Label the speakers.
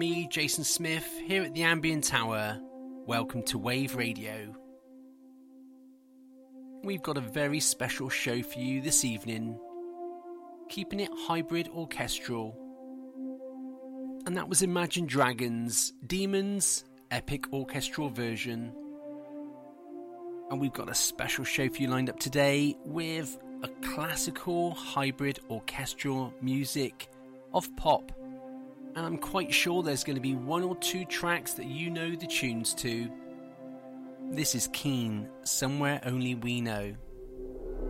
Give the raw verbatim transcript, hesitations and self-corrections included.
Speaker 1: me, Jason Smith, here at the Ambient Tower. Welcome to Wave Radio. We've got a very special show for you this evening, keeping it hybrid orchestral. And that was Imagine Dragons' Demons epic orchestral version. And we've got a special show for you lined up today with a classical hybrid orchestral music of pop. And I'm quite sure there's going to be one or two tracks that you know the tunes to. This is Keane, Somewhere Only We Know.